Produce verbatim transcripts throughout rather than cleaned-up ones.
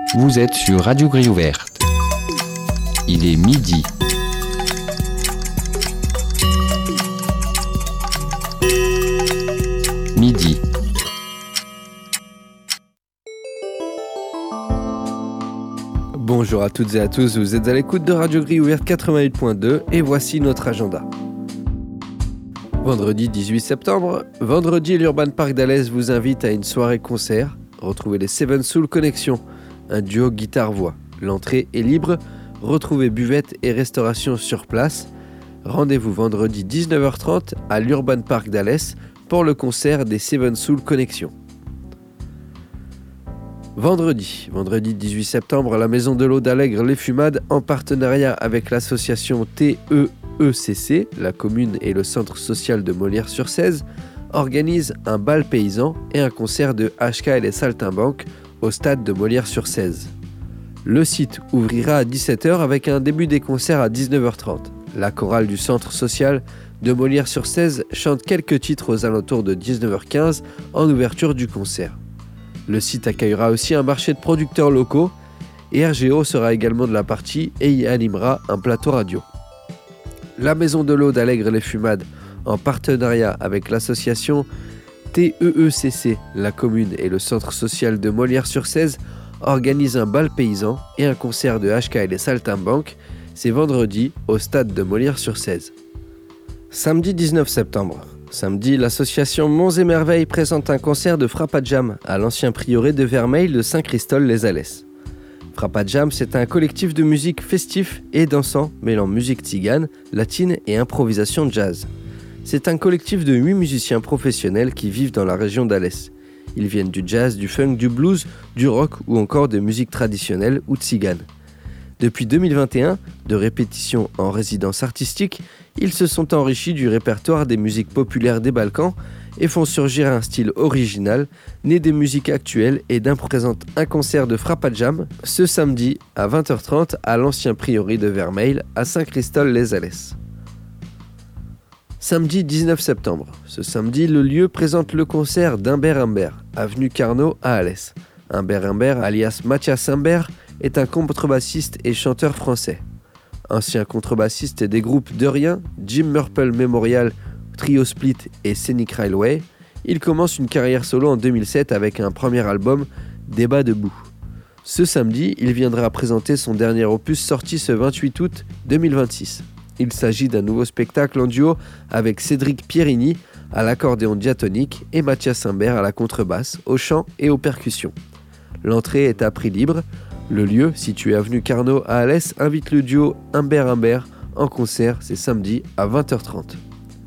Vous êtes sur Radio Grille Ouverte. Il est midi. Midi. Bonjour à toutes et à tous, vous êtes à l'écoute de Radio Grille Ouverte quatre-vingt-huit point deux et voici notre agenda. Vendredi dix-huit septembre, vendredi l'Urban Park d'Alès vous invite à une soirée-concert. Retrouvez les Seven Soul Connection, un duo guitare-voix. L'entrée est libre, retrouvez buvette et restauration sur place. Rendez-vous vendredi dix-neuf heures trente à l'Urban Park d'Alès pour le concert des Seven Soul Connection. Vendredi, vendredi dix-huit septembre, la Maison de l'Eau d'Allègre Les Fumades, en partenariat avec l'association T E E C C, la commune et le centre social de Molières-sur-Cèze, organise un bal paysan et un concert de H K et les Saltimbanques au stade de Molières-sur-Cèze. Le site ouvrira à dix-sept heures avec un début des concerts à dix-neuf heures trente. La chorale du centre social de Molières-sur-Cèze chante quelques titres aux alentours de dix-neuf heures quinze en ouverture du concert. Le site accueillera aussi un marché de producteurs locaux et R G O sera également de la partie et y animera un plateau radio. La Maison de l'Eau d'Allègre Les Fumades, en partenariat avec l'association T E E C C, la commune et le centre social de Molières-sur-Cèze, organise un bal paysan et un concert de H K et les Saltimbanques. C'est vendredi au stade de Molières-sur-Cèze. Samedi dix-neuf septembre. Samedi, l'association Monts et Merveilles présente un concert de Frappadjam à l'ancien prieuré de Vermeil de Saint-Christol-les-Alès. Frappadjam, c'est un collectif de musique festif et dansant mêlant musique tzigane, latine et improvisation jazz. C'est un collectif de huit musiciens professionnels qui vivent dans la région d'Alès. Ils viennent du jazz, du funk, du blues, du rock ou encore de musique traditionnelle ou tzigane. Depuis deux mille vingt et un, de répétitions en résidence artistique, ils se sont enrichis du répertoire des musiques populaires des Balkans et font surgir un style original, né des musiques actuelles et d'un présente un concert de Frappadjam ce samedi à vingt heures trente à l'ancien prieuré de Vermeil à Saint-Christol-les-Alès. Samedi dix-neuf septembre. Ce samedi, le lieu présente le concert d'Humbert Humbert, avenue Carnot à Alès. Humbert Humbert, alias Mathias Humbert, est un contrebassiste et chanteur français. Ancien contrebassiste des groupes De Rien, Jim Murple Memorial, Trio Split et Scenic Railway, il commence une carrière solo en deux mille sept avec un premier album, Débat debout. Ce samedi, il viendra présenter son dernier opus sorti ce vingt-huit août deux mille vingt-six. Il s'agit d'un nouveau spectacle en duo avec Cédric Pierini à l'accordéon diatonique et Mathias Humbert à la contrebasse, au chant et aux percussions. L'entrée est à prix libre. Le lieu, situé avenue Carnot à Alès, invite le duo Humbert-Humbert en concert, c'est samedi à vingt heures trente.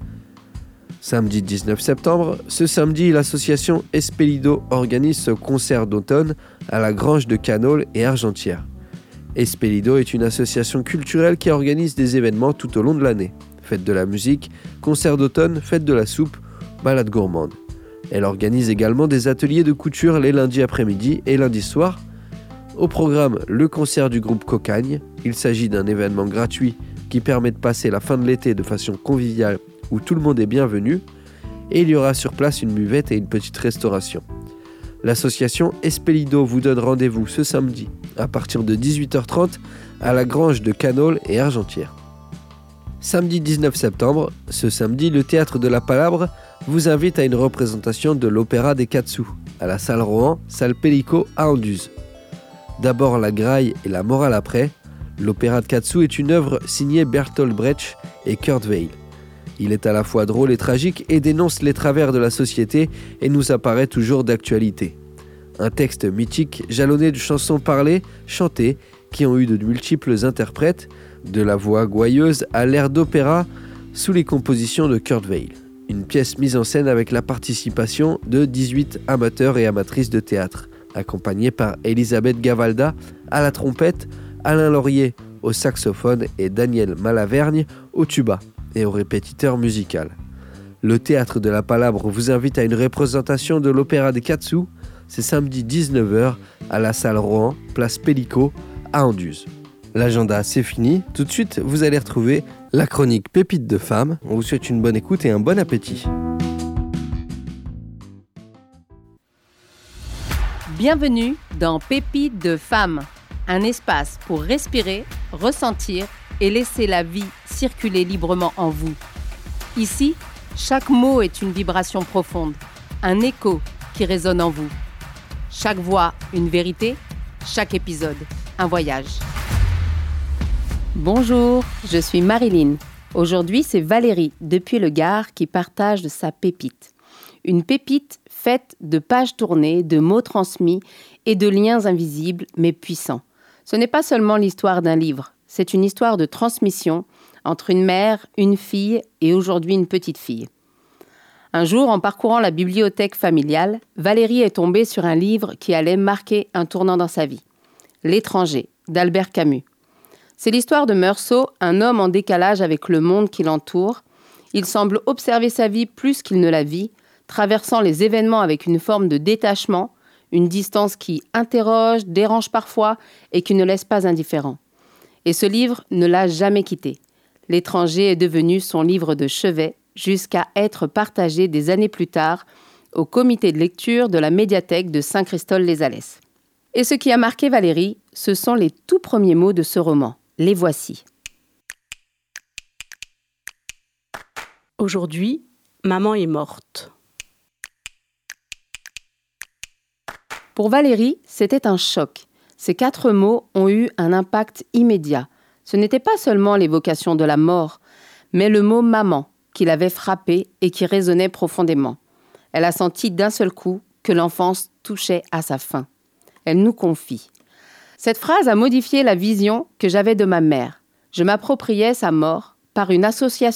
Samedi dix-neuf septembre, ce samedi, l'association Espelido organise ce concert d'automne à la Grange de Canole et Argentière. Espelido est une association culturelle qui organise des événements tout au long de l'année. Fête de la musique, concert d'automne, fête de la soupe, balade gourmande. Elle organise également des ateliers de couture les lundis après-midi et lundis soir. Au programme, le concert du groupe Cocagne. Il s'agit d'un événement gratuit qui permet de passer la fin de l'été de façon conviviale où tout le monde est bienvenu. Et il y aura sur place une buvette et une petite restauration. L'association Espelido vous donne rendez-vous ce samedi à partir de dix-huit heures trente à la Grange de Canole et Argentière. Samedi dix-neuf septembre, ce samedi, le Théâtre de la Palabre vous invite à une représentation de l'Opéra des Quatre-Sous à la salle Rohan, salle Pellico à Anduze. D'abord la graille et la morale après, l'Opéra de Quatre-Sous est une œuvre signée Bertolt Brecht et Kurt Weill. Il est à la fois drôle et tragique et dénonce les travers de la société et nous apparaît toujours d'actualité. Un texte mythique jalonné de chansons parlées, chantées, qui ont eu de multiples interprètes, de la voix gouailleuse à l'air d'opéra sous les compositions de Kurt Weill. Une pièce mise en scène avec la participation de dix-huit amateurs et amatrices de théâtre, accompagnés par Elisabeth Gavalda à la trompette, Alain Laurier au saxophone et Daniel Malavergne au tuba et au répétiteur musical. Le Théâtre de la Palabre vous invite à une représentation de l'Opéra des Quatre-Sous. C'est samedi dix-neuf heures à la salle Rohan, place Pellico à Anduze. L'agenda, c'est fini. Tout de suite, vous allez retrouver la chronique Pépites de femmes. On vous souhaite une bonne écoute et un bon appétit. Bienvenue dans Pépites de femmes, un espace pour respirer, ressentir et laisser la vie circuler librement en vous. Ici, chaque mot est une vibration profonde, un écho qui résonne en vous. Chaque voix, une vérité, chaque épisode, un voyage. Bonjour, je suis Marilyn. Aujourd'hui, c'est Valérie, depuis le Gard, qui partage de sa pépite. Une pépite faite de pages tournées, de mots transmis et de liens invisibles mais puissants. Ce n'est pas seulement l'histoire d'un livre, c'est une histoire de transmission entre une mère, une fille et aujourd'hui une petite fille. Un jour, en parcourant la bibliothèque familiale, Valérie est tombée sur un livre qui allait marquer un tournant dans sa vie. L'étranger, d'Albert Camus. C'est l'histoire de Meursault, un homme en décalage avec le monde qui l'entoure. Il semble observer sa vie plus qu'il ne la vit, traversant les événements avec une forme de détachement, une distance qui interroge, dérange parfois et qui ne laisse pas indifférent. Et ce livre ne l'a jamais quitté. L'étranger est devenu son livre de chevet jusqu'à être partagé des années plus tard au comité de lecture de la médiathèque de Saint-Christol-les-Alès. Et ce qui a marqué Valérie, ce sont les tout premiers mots de ce roman. Les voici. Aujourd'hui, maman est morte. Pour Valérie, c'était un choc. Ces quatre mots ont eu un impact immédiat. Ce n'était pas seulement l'évocation de la mort, mais le mot « maman » qui l'avait frappée et qui résonnait profondément. Elle a senti d'un seul coup que l'enfance touchait à sa fin. Elle nous confie. Cette phrase a modifié la vision que j'avais de ma mère. Je m'appropriais sa mort par une association